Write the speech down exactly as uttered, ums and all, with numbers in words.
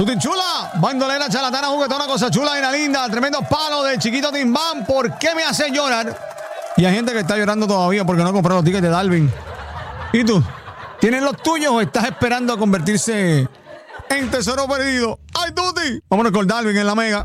Tuti chula, bandolera, chalatana, juguetona, cosa chula y una linda, tremendo palo de Chiquito Timbán. ¿Por qué me hace llorar? Y hay gente que está llorando todavía porque no compró los tickets de Darwin. ¿Y tú? ¿Tienes los tuyos o estás esperando a convertirse en tesoro perdido? ¡Ay, Tuti! Vámonos con Darwin en la Mega.